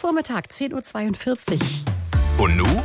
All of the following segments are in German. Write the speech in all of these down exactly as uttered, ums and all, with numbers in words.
Vormittag, zehn Uhr zweiundvierzig. Und nu?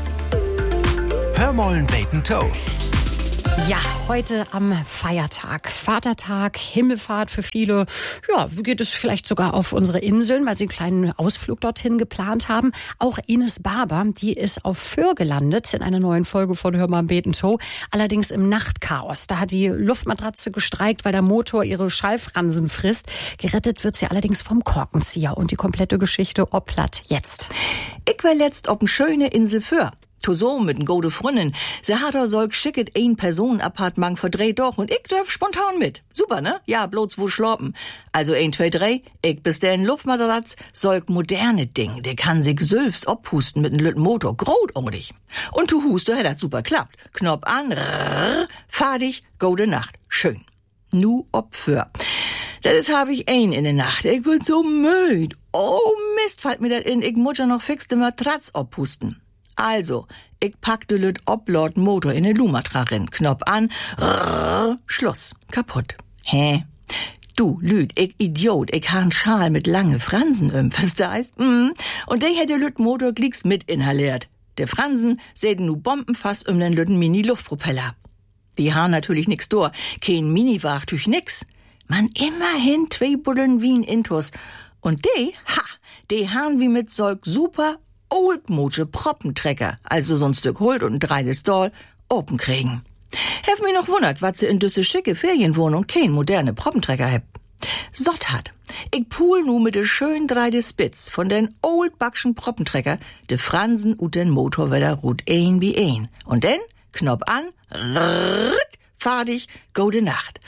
Hörmollen Bacon Toe. Ja, heute am Feiertag, Vatertag, Himmelfahrt für viele. Ja, geht es vielleicht sogar auf unsere Inseln, weil sie einen kleinen Ausflug dorthin geplant haben. Auch Ines Barber, die ist auf Föhr gelandet in einer neuen Folge von Hör mal Bacon Toe. Allerdings im Nachtchaos. Da hat die Luftmatratze gestreikt, weil der Motor ihre Schallfransen frisst. Gerettet wird sie allerdings vom Korkenzieher. Und die komplette Geschichte obplatt jetzt. Ich war letzt op 'n schöne Insel Föhr. Toso mit n gode Frünnen. Se hat er solch schicket ein Personenappartement verdreht doch und ich dürf spontan mit. Super, ne? Ja, bloß wo schlafen. Also ein, zwei, drei, ich bestellen Luftmatratz, solch moderne Ding, der kann sich selbst abpusten mit n lütten Motor, großartig. Und tu Huste, hat das super klappt. Knopf an, rrr, fertig, gute Nacht. Schön. Nu ob für. Das hab ich ein in der Nacht. Ich bin so müde. Oh Mist, fällt mir das in, ich muss ja noch fix de Matratz abpusten. Also, ich pack de lüt ob laut Motor in den Lumatra rein. Knopf an, rrr, Schluss. Kaputt. Hä? Du, Lüd, ich Idiot, ich ha 'n Schal mit lange Fransen um, verstehst? Mm. Und der hätte lüt Motor glicks mit inhaliert. Der Fransen säden nu bombenfast um den lütten Mini-Luftpropeller. Die ha natürlich nix door. Kein Mini-Wachtüch nix. Man immerhin zwei Buddeln Wien intus. Und die, ha, die han wie mit solch super oldmodsche Proppentrecker, also so ein Stück Holt und ein dreites Doll, open kriegen. Hef mich noch wundert, wat se in düsse schicke Ferienwohnung kein moderne Proppentrecker heb. Sott hat. Ich pool nu mit de schönen dreide Spitz von den oldbackschen Proppentrecker de Fransen ut den Motor wieder rut ein wie ein. Und denn, Knopf an, rrrt, fertig, gute Nacht.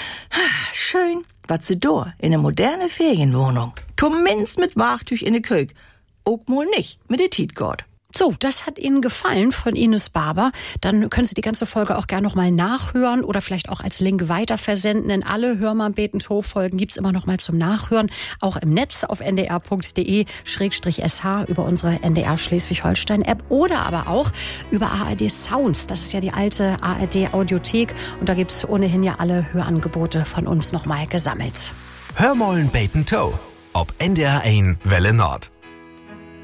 Schön, wat se do in ne moderne Ferienwohnung. Zumindest mit Wachtüch in de Kök. Auch mal nicht mit der Tietgord. So, das hat Ihnen gefallen von Ines Barber. Dann können Sie die ganze Folge auch gerne noch mal nachhören oder vielleicht auch als Link weiterversenden. Denn alle Hör mal Bacon Toe Folgen gibt's immer noch mal zum Nachhören. Auch im Netz auf n d r punkt d e schrägstrich s h über unsere N D R Schleswig-Holstein App oder aber auch über A R D Sounds. Das ist ja die alte A R D Audiothek. Und da gibt's ohnehin ja alle Hörangebote von uns noch mal gesammelt. Hörmollen Bacon Toe. Ob N D R eins Welle Nord.